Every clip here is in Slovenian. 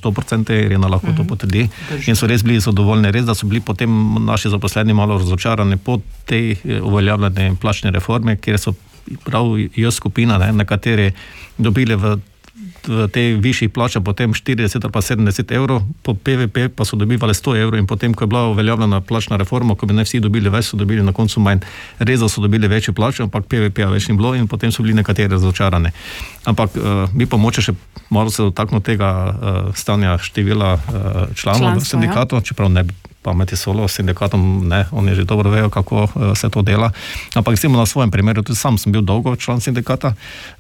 100%, Irena lahko to potrdi. In so res bili zadovoljni, res, da so bili potem naši zaposleni malo razočarani po tej uveljavljeni plačni reformi, kjer so prav skupina, nekateri dobili v tej višjih plačah potem 40 ali pa 70 evrov, po PVP pa so dobivali 100 evrov in potem, ko je bila uveljavljena plačna reforma, ko bi ne vsi dobili več, so dobili na koncu manj. Res, da so dobili večje plače, ampak PVP-a več ni bilo in potem so bili nekateri razočarani. Ampak bi pa moče še malo se dotaknil tega stanja števila članov v sindikatu, čeprav ne bi pameti solo s sindikatom, ne, oni že dobro vejo, kako se to dela. Ampak recimo na svojem primeru, tudi sam sem bil dolgo član sindikata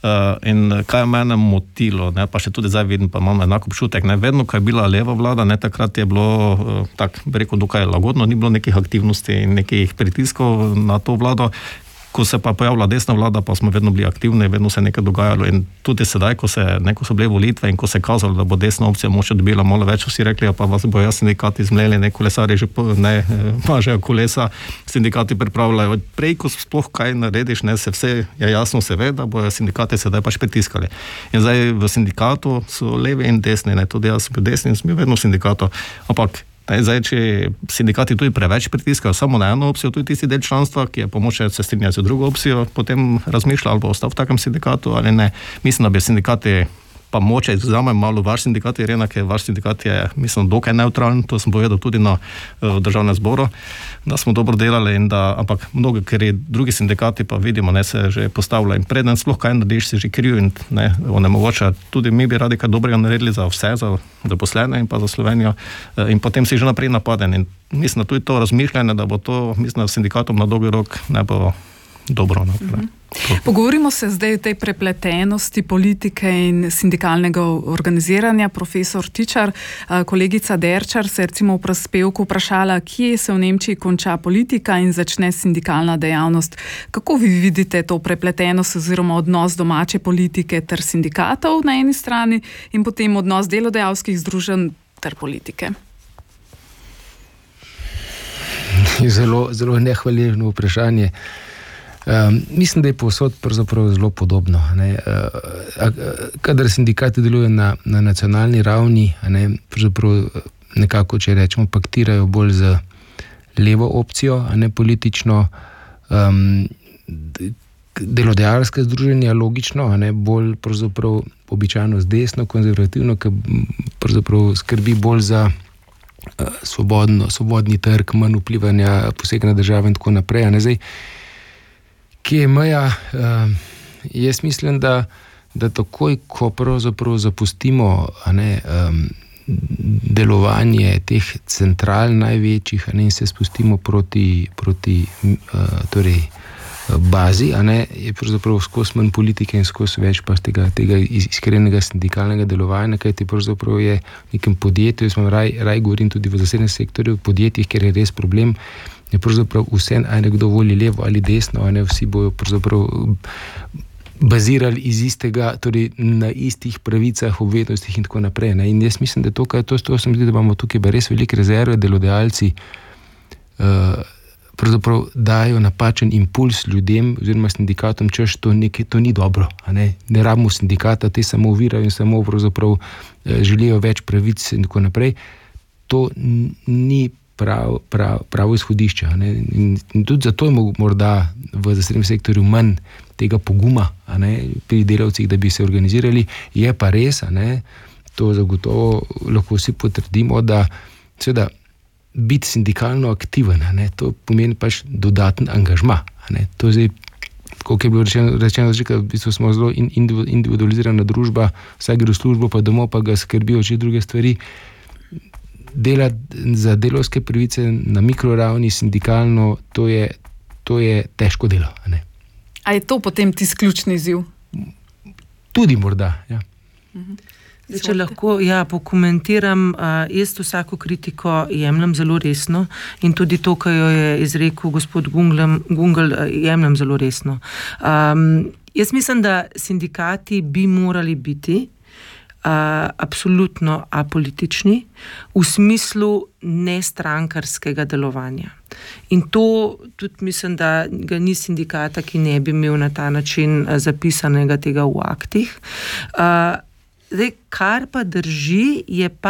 in kaj je mene motilo, ne, pa še tudi zdaj vidim, pa imam enako občutek, ne, vedno, ko je bila leva vlada, ne, takrat je bilo tak, bi rekel, dokaj lagodno, ni bilo nekih aktivnosti in nekih pritiskov na to vlado. Ko se pa pojavila desna vlada, pa smo vedno bili aktivni, vedno se nekaj dogajalo in tudi sedaj, ko so bile volitve in ko se je kazalo, da bo desna opcija moče dobila malo več, vsi rekli, pa vas bojo sindikati zmleli, kolesari že mažejo kolesa, sindikati pripravljajo. Prej, ko sploh kaj narediš, se vse je jasno, se ve, da bojo sindikati sedaj pač pritiskali. In zdaj v sindikatu so levi in desni, tudi jaz sem bil desni in sem bil vedno v sindikatu, ampak zdaj, če sindikati tudi preveč pritiskajo samo na eno opcijo, tudi tisti del članstva, ki je pomoče se strinjati z drugo opcijo, potem razmišlja, ali bo ostal v takem sindikatu ali ne. Mislim, da bi sindikati pa moče vzamem malo vaš sindikat, Irena, ker vaš sindikat je, mislim, dokaj neutralen, to sem povedal tudi na državnem zboru, da smo dobro delali in da, ampak mnogo, ker je drugi sindikati pa vidimo, se že postavlja in preden sploh kaj narediš, si že kriv in onemogoča. Tudi mi bi radi kaj dobrega naredili za vse, za zaposlene in pa za Slovenijo in potem si že naprej napaden in mislim, da tudi to razmišljanje, da bo to, mislim, da sindikatom na dolgi rok ne bo dobro naprej. Pogovorimo se zdaj o tej prepletenosti politike in sindikalnega organiziranja. Profesor Tičar, kolegica Derčar se je recimo v prispevku vprašala, kje se v Nemčiji konča politika in začne sindikalna dejavnost. Kako vi vidite to prepletenost oziroma odnos domače politike ter sindikatov na eni strani in potem odnos delodajalskih združenj ter politike? Zelo nehvaležno vprašanje. Mislim, da je povsod pravzaprav zelo podobno. Kadar sindikati delujejo na nacionalni ravni, pravzaprav nekako, če rečemo, paktirajo bolj z levo opcijo, politično, delodajalska združenja logično, bolj pravzaprav običajno z desno, konzervativno, ki pravzaprav skrbi bolj za svobodni trg, manj vplivanja posega na državo in tako naprej. Zdaj, kje je meja? Jaz mislim, da takoj, ko pravzaprav zapustimo delovanje teh central največjih in se spustimo proti torej bazi, je pravzaprav skozi manj politike in skozi več pa tega iskrenega sindikalnega delovanja, kajti pravzaprav je v nekem podjetju, jaz raj govorim tudi v zasebnem sektorju, v podjetjih, ker je res problem, je pravzaprav vse, nekdo voli levo ali desno, vsi bojo pravzaprav bazirali iz istega, torej na istih pravicah, obveznostih in tako naprej. In jaz mislim, da to se mi zdi, da imamo tukaj res velike rezerve, delodajalci pravzaprav dajo napačen impuls ljudem oziroma sindikatom, češ to ni dobro. Ne rabimo sindikata, te samo ovirajo in samo pravzaprav želijo več pravic in tako naprej. To ni pravo izhodišče. In tudi zato je morda v zasebnem sektorju manj tega poguma pri delavcih, da bi se organizirali. Je pa res, to zagotovo lahko vsi potrdimo, da seveda biti sindikalno aktiven, to pomeni pač dodaten angažma. To je zdaj, kot je bilo rečeno, v bistvu smo zelo individualizirana družba, vsak gre v službo, pa domov, pa ga skrbijo že druge stvari. Delati za delovske pravice na mikroravni sindikalno, to je težko delo. A je to potem tisti ključni izziv? Tudi morda, ja. Če lahko pokomentiram, jaz vsako kritiko jemljem zelo resno in tudi to, kar jo je izrekel gospod Gungl, jemljem zelo resno. Jaz mislim, da sindikati bi morali biti absolutno apolitični v smislu nestrankarskega delovanja. In to tudi mislim, da ga ni sindikata, ki ne bi imel na ta način zapisanega tega v aktih. Zdaj, kar pa drži, je pa